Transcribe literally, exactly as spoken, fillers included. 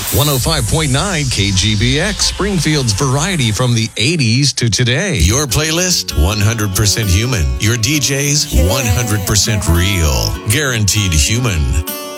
one oh five point nine K G B X, Springfield's variety from the eighties to today. Your playlist, one hundred percent human. Your D Js, one hundred percent real. Guaranteed human.